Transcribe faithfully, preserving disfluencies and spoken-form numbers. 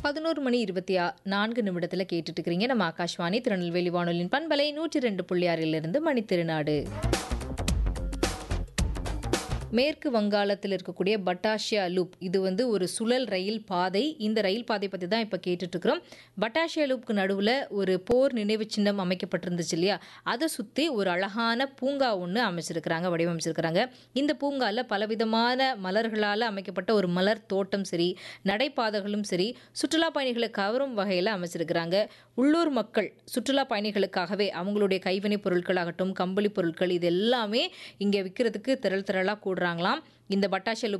பதினொரு மணி இருபத்தி நான்கு நிமிடத்தில் கேட்டுட்டு இருக்கிறீங்க நம்ம ஆகாஷ்வாணி திருநெல்வேலி வானொலியின் பண்பலை நூற்றி ரெண்டு புள்ளி ஆறிலிருந்து மணித்திருநாடு. மேற்கு வங்காளத்தில் இருக்கக்கூடிய பட்டாஷியா லூப் இது வந்து ஒரு சுழல் ரயில் பாதை. இந்த ரயில் பாதை பற்றி தான் இப்போ கேட்டுட்ருக்குறோம். பட்டாஷியா லூப்க்கு நடுவில் ஒரு போர் நினைவு சின்னம் அமைக்கப்பட்டிருந்துச்சு இல்லையா, அதை சுற்றி ஒரு அழகான பூங்கா ஒன்று அமைச்சிருக்கிறாங்க, வடிவமைச்சிருக்கிறாங்க. இந்த பூங்காவில் பலவிதமான மலர்களால் அமைக்கப்பட்ட ஒரு மலர் தோட்டம் சரி, நடைபாதைகளும் சரி, சுற்றுலா பயணிகளை கவரும் வகையில் அமைச்சிருக்கிறாங்க. உள்ளூர் மக்கள் சுற்றுலா பயணிகளுக்காகவே அவங்களுடைய கைவினை பொருட்களாகட்டும், கம்பளி பொருட்கள் இது எல்லாமே இங்கே விற்கிறதுக்கு திரள் திரளாக கூடுறாங்களாம். இந்த பட்டாஷியா லூப்